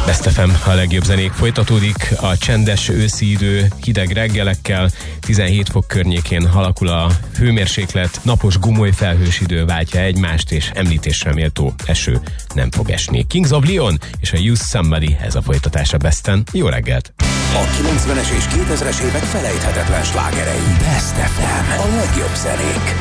Best FM, a legjobb zenék folytatódik. A csendes őszi idő hideg reggelekkel, 17 fok környékén alakul a hőmérséklet, napos gumoly felhős idő váltja egymást, és említésre méltó eső nem fog esni. Kings of Leon és a Use Somebody, ez a folytatása Besten. Jó reggelt! A 90-es és 2000-es évek felejthetetlen slágerei. Best FM, a legjobb zenék.